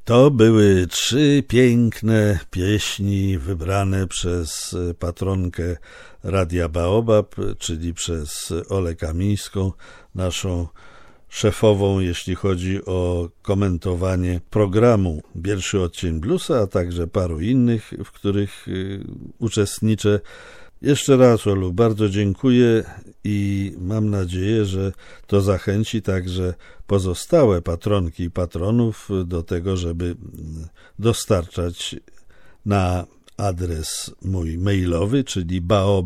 To były 3 piękne pieśni wybrane przez patronkę Radia Baobab, czyli przez Olę Kamińską, naszą szefową, jeśli chodzi o komentowanie programu Pierwszy Odcień Bluesa, a także paru innych, w których uczestniczę. Jeszcze raz, Olu, bardzo dziękuję i mam nadzieję, że to zachęci także pozostałe patronki i patronów do tego, żeby dostarczać na adres mój mailowy, czyli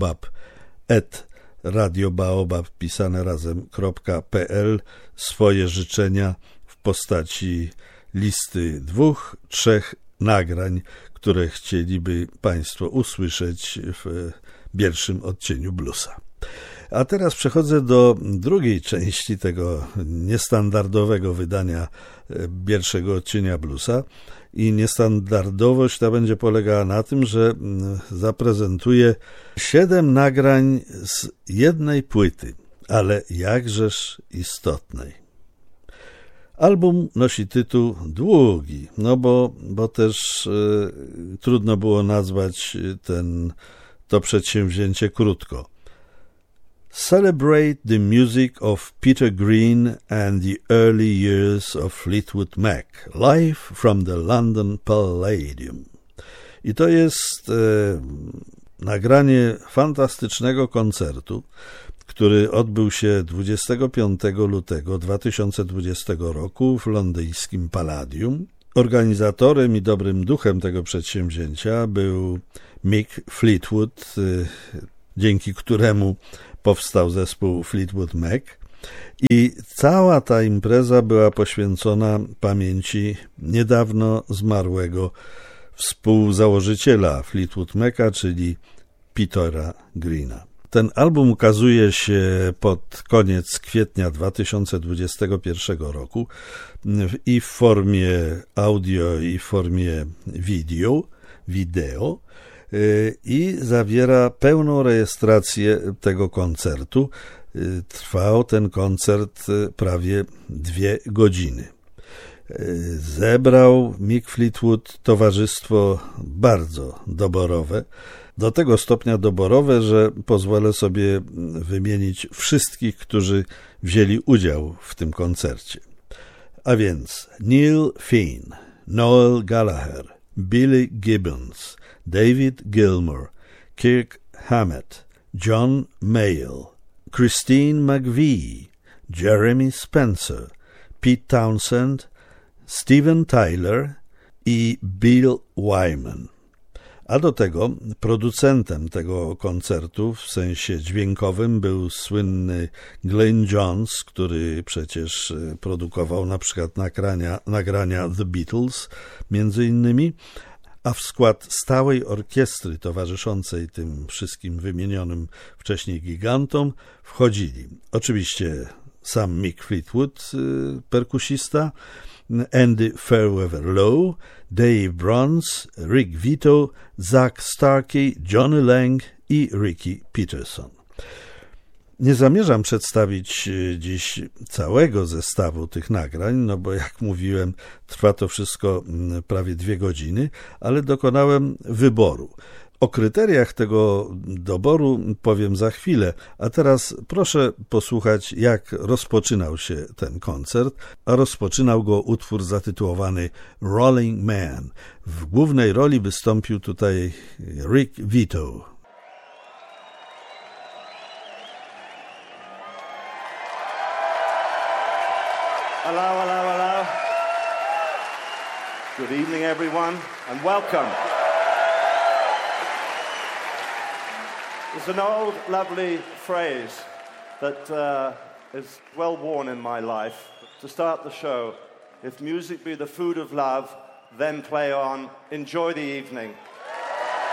baobab@radiobaobab pisane razem.pl swoje życzenia w postaci listy 2-3 nagrań, które chcieliby Państwo usłyszeć w pierwszym odcieniu bluesa. A teraz przechodzę do drugiej części tego niestandardowego wydania pierwszego odcienia bluesa. I niestandardowość ta będzie polegała na tym, że zaprezentuję 7 nagrań z jednej płyty, ale jakżeż istotnej. Album nosi tytuł długi, bo też trudno było nazwać to przedsięwzięcie krótko. Celebrate the music of Peter Green and the early years of Fleetwood Mac, live from the London Palladium. I to jest nagranie fantastycznego koncertu, który odbył się 25 lutego 2020 roku w londyńskim Palladium. Organizatorem i dobrym duchem tego przedsięwzięcia był Mick Fleetwood, dzięki któremu powstał zespół Fleetwood Mac. I cała ta impreza była poświęcona pamięci niedawno zmarłego współzałożyciela Fleetwood Maca, czyli Petera Greena. Ten album ukazuje się pod koniec kwietnia 2021 roku i w formie audio, i w formie wideo i zawiera pełną rejestrację tego koncertu. Trwał ten koncert prawie 2 godziny. Zebrał Mick Fleetwood towarzystwo bardzo doborowe, do tego stopnia doborowe, że pozwolę sobie wymienić wszystkich, którzy wzięli udział w tym koncercie. A więc Neil Finn, Noel Gallagher, Billy Gibbons, David Gilmour, Kirk Hammett, John Mayall, Christine McVie, Jeremy Spencer, Pete Townshend, Steven Tyler i Bill Wyman. A do tego producentem tego koncertu w sensie dźwiękowym był słynny Glyn Johns, który przecież produkował na przykład nagrania The Beatles między innymi, a w skład stałej orkiestry towarzyszącej tym wszystkim wymienionym wcześniej gigantom wchodzili oczywiście sam Mick Fleetwood, perkusista, Andy Fairweather Lowe, Dave Bronze, Rick Vito, Zach Starkey, Johnny Lang i Ricky Peterson. Nie zamierzam przedstawić dziś całego zestawu tych nagrań, bo jak mówiłem, trwa to wszystko prawie 2 godziny, ale dokonałem wyboru. O kryteriach tego doboru powiem za chwilę, a teraz proszę posłuchać, jak rozpoczynał się ten koncert, a rozpoczynał go utwór zatytułowany Rolling Man. W głównej roli wystąpił tutaj Rick Vito. Hello, hello, hello. Good evening, everyone, and welcome. There's an old, lovely phrase that is well worn in my life. To start the show, if music be the food of love, then play on, enjoy the evening.